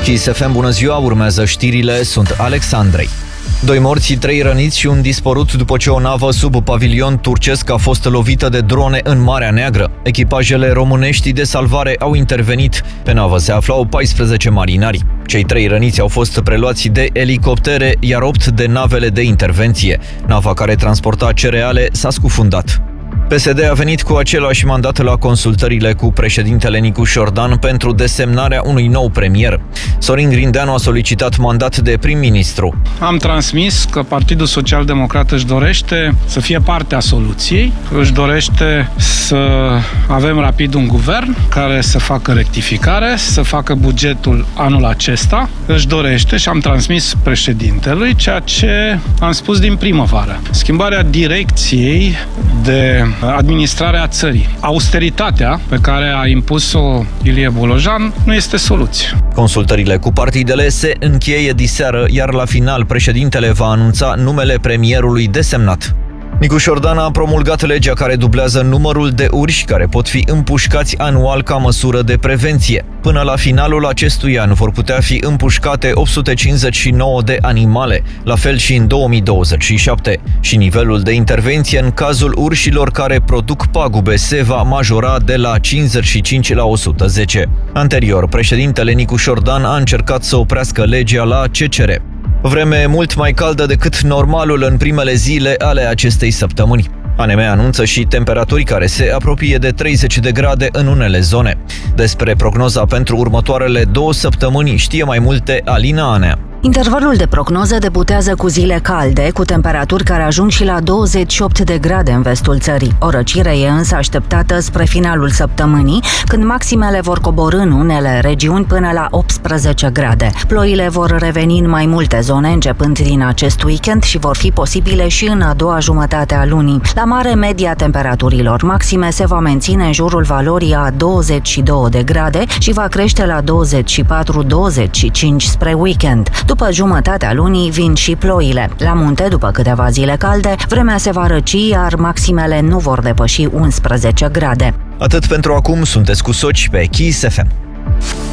Kiss FM, bună ziua, urmează știrile, sunt Alexandrei. 2 morți, 3 răniți și un dispărut după ce o navă sub pavilion turcesc a fost lovită de drone în Marea Neagră. Echipajele românești de salvare au intervenit. Pe navă se aflau 14 marinari. Cei 3 răniți au fost preluați de elicoptere, iar 8 de navele de intervenție. Nava care transporta cereale s-a scufundat. PSD a venit cu același mandat la consultările cu președintele Nicu Șordan pentru desemnarea unui nou premier. Sorin Grindeanu a solicitat mandat de prim-ministru. Am transmis că Partidul Social-Democrat își dorește să fie parte a soluției, își dorește să avem rapid un guvern care să facă rectificare, să facă bugetul anul acesta. Își dorește și am transmis președintelui ceea ce am spus din primăvară. Schimbarea direcției de administrarea țării. Austeritatea pe care a impus-o Ilie Bolojan nu este soluție. Consultările cu partidele se încheie diseară, iar la final președintele va anunța numele premierului desemnat. Nicu Șordan a promulgat legea care dublează numărul de urși care pot fi împușcați anual ca măsură de prevenție. Până la finalul acestui an vor putea fi împușcate 859 de animale, la fel și în 2027. Și nivelul de intervenție în cazul urșilor care produc pagube se va majora de la 55 la 110. Anterior, președintele Nicu Șordan a încercat să oprească legea la CCR. Vreme mult mai caldă decât normalul în primele zile ale acestei săptămâni. ANM anunță și temperaturi care se apropie de 30 de grade în unele zone. Despre prognoza pentru următoarele 2 săptămâni știe mai multe Alina Anea. Intervalul de prognoză debutează cu zile calde, cu temperaturi care ajung și la 28 de grade în vestul țării. O răcire e însă așteptată spre finalul săptămânii, când maximele vor coborî în unele regiuni până la 18 grade. Ploile vor reveni în mai multe zone începând din acest weekend și vor fi posibile și în a doua jumătate a lunii. La mare, media temperaturilor maxime se va menține în jurul valorii a 22 de grade și va crește la 24-25 spre weekend. După jumătatea lunii vin și ploile. La munte, după câteva zile calde, vremea se va răci, iar maximele nu vor depăși 11 grade. Atât pentru acum, sunteți cu Soci pe Kiss FM.